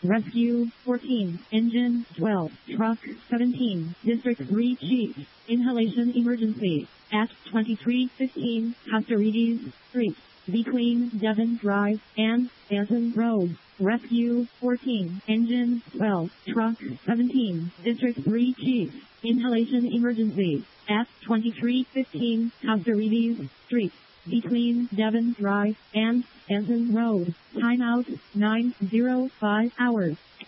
Rescue 14, Engine 12, Truck 17, District 3 Chief, Inhalation Emergency, at 2315 Castorides Street, between Devon Drive and Stanton Road. Rescue 14, Engine 12, Truck 17, District 3 Chief, Inhalation Emergency, at 2315 Castorides Street, between Devon Drive and Stanton Road. Timeout 9:05 hours